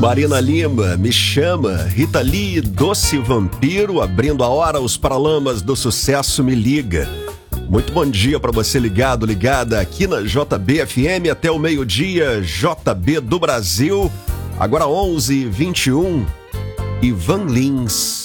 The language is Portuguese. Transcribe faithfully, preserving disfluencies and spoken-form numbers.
Marina Lima, Me Chama, Rita Lee, Doce Vampiro, abrindo a hora, os Paralamas do Sucesso, Me Liga. Muito bom dia para você ligado, ligada aqui na J B F M até o meio-dia, J B do Brasil. Agora onze e vinte e um, Ivan Lins.